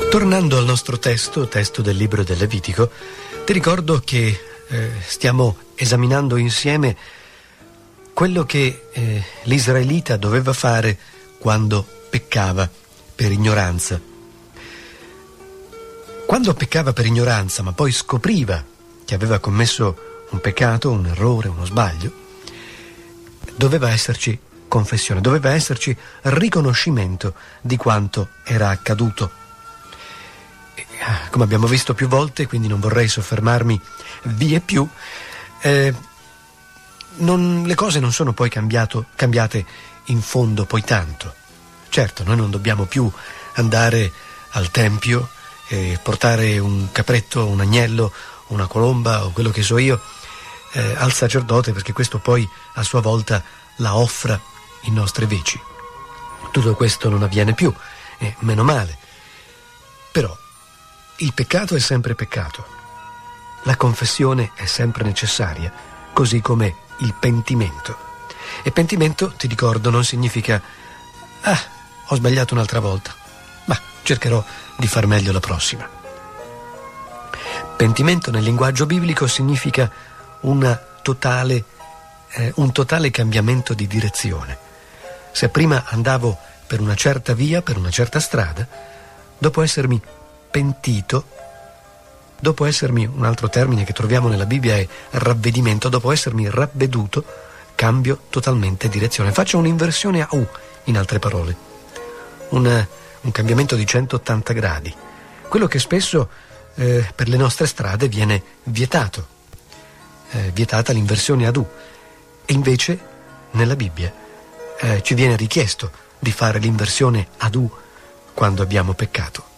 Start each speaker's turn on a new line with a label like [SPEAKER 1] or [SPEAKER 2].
[SPEAKER 1] Tornando al nostro testo del libro del Levitico, ti ricordo che stiamo esaminando insieme quello che l'israelita doveva fare quando peccava per ignoranza. Quando peccava per ignoranza, ma poi scopriva che aveva commesso un peccato, un errore, uno sbaglio, doveva esserci confessione, doveva esserci riconoscimento di quanto era accaduto. Come abbiamo visto più volte, quindi non vorrei soffermarmi vie più, le cose non sono poi cambiate in fondo poi tanto. Certo, noi non dobbiamo più andare al tempio e portare un capretto, un agnello, una colomba o quello che so io al sacerdote, perché questo poi a sua volta la offra in nostre veci. Tutto questo non avviene più, e meno male. Però il peccato è sempre peccato. La confessione è sempre necessaria, così come il pentimento. E pentimento, ti ricordo, non significa ho sbagliato un'altra volta, ma cercherò di far meglio la prossima. Pentimento nel linguaggio biblico significa un totale cambiamento di direzione. Se prima andavo per una certa via, per una certa strada, dopo essermi pentito, dopo essermi, un altro termine che troviamo nella Bibbia è ravvedimento, dopo essermi ravveduto, cambio totalmente direzione. Faccio un'inversione a U, in altre parole. Un cambiamento di 180 gradi. Quello che spesso per le nostre strade viene vietato. Vietata l'inversione ad U. E invece nella Bibbia ci viene richiesto di fare l'inversione ad U quando abbiamo peccato.